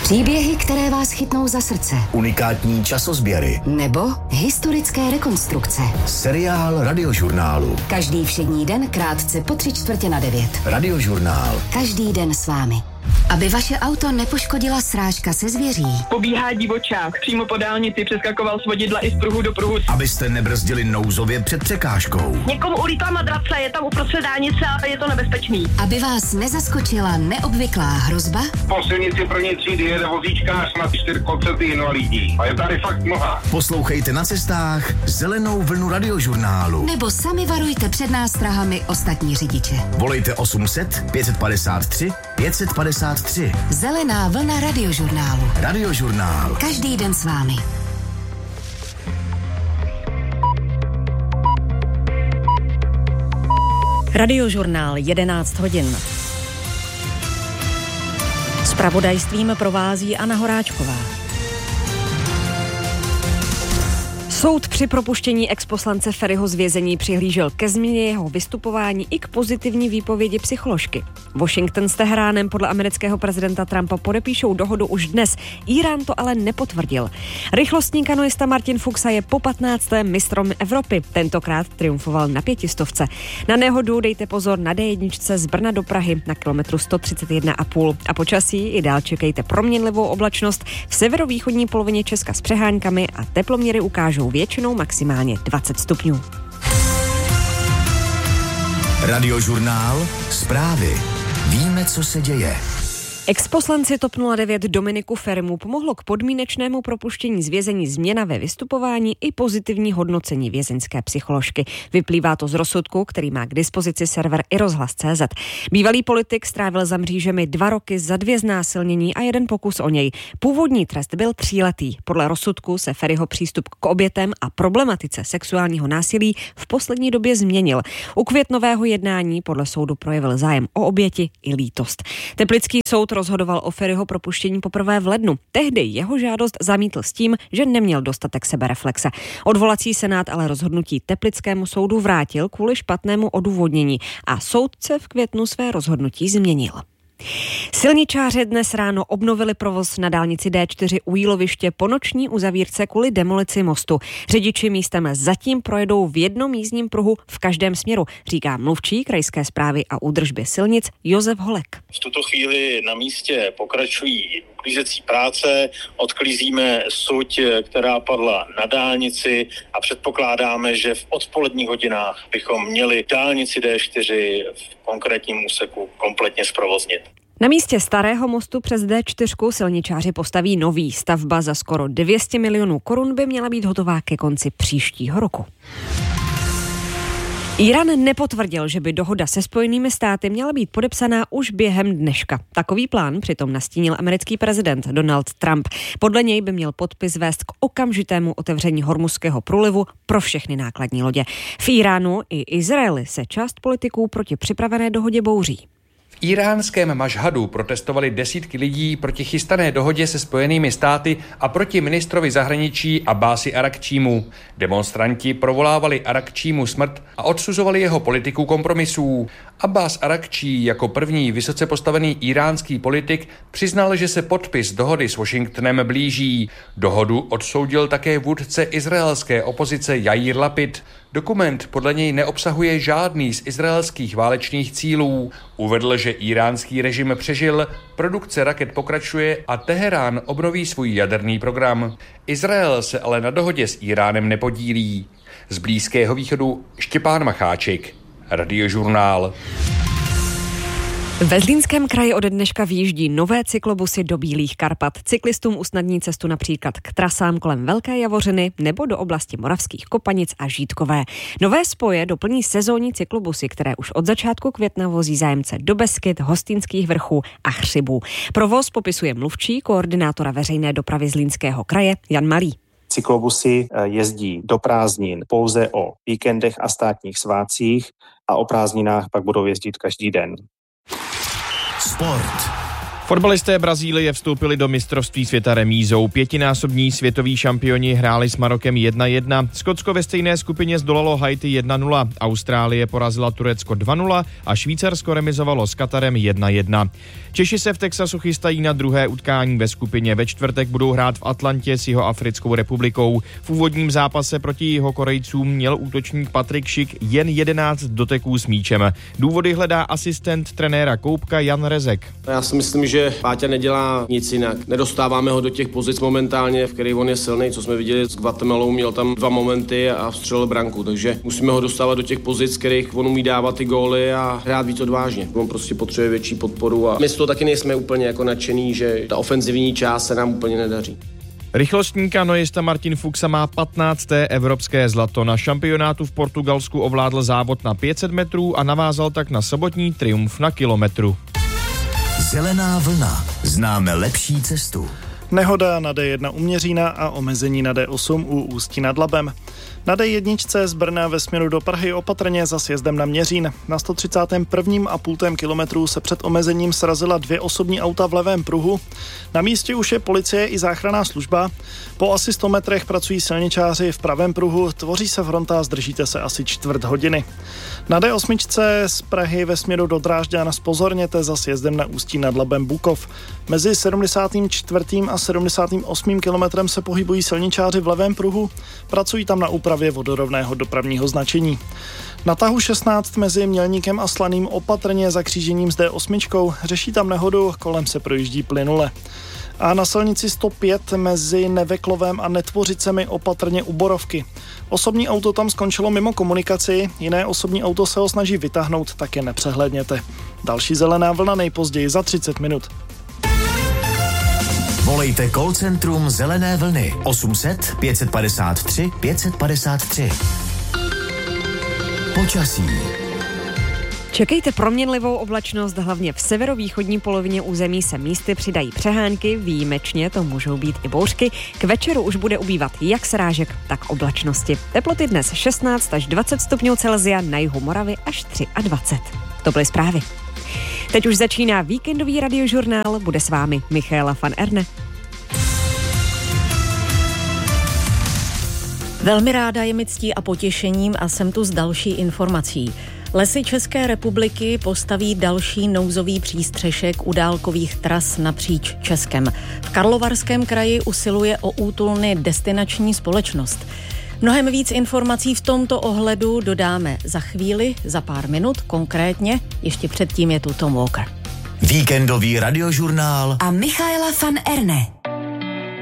Příběhy, které vás chytnou za srdce. Unikátní časozběry. Nebo historické rekonstrukce. Seriál Radiožurnálu. Každý všední den krátce po 8:45. Radiožurnál. Každý den s vámi. Aby vaše auto nepoškodila srážka se zvěří. Pobíhá divočák, přímo po dálnici přeskakoval z vodidla i z pruhu do pruhu. Abyste nebrzdili nouzově před překážkou. Někomu ulítla madrace, je tam uprostřed dálnice a je to nebezpečný. Aby vás nezaskočila neobvyklá hrozba. Po silnici první třídy jede vozíčkář na 4 invalidní. A je tady fakt mnoha. Poslouchejte na cestách Zelenou vlnu Radiožurnálu. Nebo sami varujte před nástrahami ostatní řidiče. Volejte 800 553 553. Zelená vlna Radiožurnálu. Radiožurnál. Každý den s vámi. Radiožurnál 11 hodin. Zpravodajstvím provází Anna Horáčková. Soud při propuštění exposlance Feriho z vězení přihlížel ke změně jeho vystupování i k pozitivní výpovědi psycholožky. Washington s Teheránem podle amerického prezidenta Trumpa podepíšou dohodu už dnes. Írán to ale nepotvrdil. Rychlostní kanoista Martin Fuxa je po 15. mistrom Evropy. Tentokrát triumfoval na 500. Na nehodu dejte pozor na D1 z Brna do Prahy na kilometru 131,5. A počasí i dál čekejte proměnlivou oblačnost v severovýchodní polovině Česka s přeháňkami a teploměry ukážou většinou maximálně 20 stupňů. Radiožurnál. Zprávy. Víme, co se děje. Exposlanci TOP 09 Dominiku Ferimu pomohlo k podmínečnému propuštění z vězení změna ve vystupování i pozitivní hodnocení vězeňské psycholožky. Vyplývá to z rozsudku, který má k dispozici server iRozhlas.cz. Bývalý politik strávil za mřížemi 2 roky za 2 znásilnění a 1 pokus o něj. Původní trest byl 3letý. Podle rozsudku se Feriho přístup k obětem a problematice sexuálního násilí v poslední době změnil. U květnového jednání podle soudu projevil zájem o oběti i lítost. Teplický soud rozhodoval o Feriho propuštění poprvé v lednu. Tehdy jeho žádost zamítl s tím, že neměl dostatek sebereflexe. Odvolací senát ale rozhodnutí Teplickému soudu vrátil kvůli špatnému odůvodnění a soudce v květnu své rozhodnutí změnil. Silničáři dnes ráno obnovili provoz na dálnici D4 u Jíloviště po noční uzavírce kvůli demolici mostu. Řidiči místem zatím projedou v jednom jízdním pruhu v každém směru, říká mluvčí krajské správy a údržby silnic Josef Holek. V tuto chvíli na místě pokračují uklízecí práce, odklízíme suť, která padla na dálnici a předpokládáme, že v odpoledních hodinách bychom měli dálnici D4 v konkrétním úseku kompletně zprovoznit. Na místě starého mostu přes D4 silničáři postaví nový. Stavba za skoro 200 milionů korun by měla být hotová ke konci příštího roku. Írán nepotvrdil, že by dohoda se Spojenými státy měla být podepsaná už během dneška. Takový plán přitom nastínil americký prezident Donald Trump. Podle něj by měl podpis vést k okamžitému otevření Hormuzského průlivu pro všechny nákladní lodě. V Iránu i Izraeli se část politiků proti připravené dohodě bouří. V iránském Mašhadu protestovali desítky lidí proti chystané dohodě se Spojenými státy a proti ministrovi zahraničí Abbási Arakčímu. Demonstranti provolávali Arakčímu smrt a odsuzovali jeho politiku kompromisů. Abbás Arakčí jako první vysoce postavený iránský politik přiznal, že se podpis dohody s Washingtonem blíží. Dohodu odsoudil také vůdce izraelské opozice Jair Lapid. Dokument podle něj neobsahuje žádný z izraelských válečných cílů. Uvedl, že iránský režim přežil, produkce raket pokračuje a Teherán obnoví svůj jaderný program. Izrael se ale na dohodě s Iránem nepodílí. Z Blízkého východu Štěpán Macháček, Radiožurnál. Ve Zlínském kraji ode dneška vyjíždí nové cyklobusy do Bílých Karpat. Cyklistům usnadní cestu například k trasám kolem Velké Javořiny nebo do oblasti Moravských Kopanic a Žítkové. Nové spoje doplní sezónní cyklobusy, které už od začátku května vozí zájemce do Beskyd, Hostýnských vrchů a Chřibů. Provoz popisuje mluvčí koordinátora veřejné dopravy Zlínského kraje Jan Malý. Cyklobusy jezdí do prázdnin pouze o víkendech a státních svátcích a o prázdninách pak budou jezdit každý den. Sport. Fotbalisté Brazílie vstoupili do mistrovství světa remízou. 5násobní světoví šampioni hráli s Marokem 1-1. Skotsko ve stejné skupině zdolalo Haiti 1-0. Austrálie porazila Turecko 2-0 a Švýcarsko remizovalo s Katarem 1-1. Češi se v Texasu chystají na druhé utkání ve skupině. Ve čtvrtek budou hrát v Atlantě s Jihoafrickou republikou. V úvodním zápase proti Jihokorejcům měl útočník Patrik Schick jen 11 doteků s míčem. Důvody hledá asistent trenéra Koupka Jan Rezek. Já si myslím, že Páťa nedělá nic jinak. Nedostáváme ho do těch pozic momentálně, v kterých on je silný, co jsme viděli s Guatemalou, měl tam 2 momenty a vstřelil branku, takže musíme ho dostávat do těch pozic, v kterých on umí dávat ty góly a hrát víc odvážně. On prostě potřebuje větší podporu a my z toho taky nejsme úplně jako nadšený, že ta ofenzivní část se nám úplně nedaří. Rychlostní kanoista Martin Fuxa má 15. evropské zlato. Na šampionátu v Portugalsku ovládl závod na 500 metrů a navázal tak na sobotní triumf na kilometru. Zelená vlna. Známe lepší cestu. Nehoda na D1 u Měřína a omezení na D8 u Ústí nad Labem. Na D1 z Brna ve směru do Prahy opatrně za sjezdem na Měřín. Na 131,5 kilometru se před omezením srazila 2 osobní auta v levém pruhu. Na místě už je policie i záchranná služba. Po asi 100 metrech pracují silničáři v pravém pruhu. Tvoří se fronta, zdržíte se asi čtvrt hodiny. Na D8 z Prahy ve směru do Drážďan zpozorněte za sjezdem na Ústí nad Labem Bukov. Mezi 74. a 78. kilometrem se pohybují silničáři v levém pruhu. Pracují tam na úpravě vodorovného dopravního značení. Na tahu 16 mezi Mělníkem a Slaným opatrně za křížením s D8, řeší tam nehodu, kolem se projíždí plynule. A na silnici 105 mezi Neveklovem a Netvořicemi opatrně u Borovky. Osobní auto tam skončilo mimo komunikaci, jiné osobní auto se ho snaží vytáhnout, tak je nepřehlédněte. Další zelená vlna nejpozději za 30 minut. Volejte call centrum Zelené vlny 800 553 553. Počasí. Čekejte proměnlivou oblačnost, hlavně v severovýchodní polovině území se místy přidají přehánky, výjimečně to můžou být i bouřky. K večeru už bude ubývat jak srážek, tak oblačnosti. Teploty dnes 16 až 20 stupňů Celsia, na jihu Moravy až 23. To byly zprávy. Teď už začíná víkendový radiožurnál, bude s vámi Michaela van Erne. Velmi ráda, je mi ctí a potěšením a jsem tu s další informací. Lesy České republiky postaví další nouzový přístřešek u dálkových tras napříč Českem. V Karlovarském kraji usiluje o útulny destinační společnost. Mnohem víc informací v tomto ohledu dodáme za chvíli, za pár minut, konkrétně ještě předtím je tu Tom Walker. Víkendový radiožurnál a Michaela van Erne.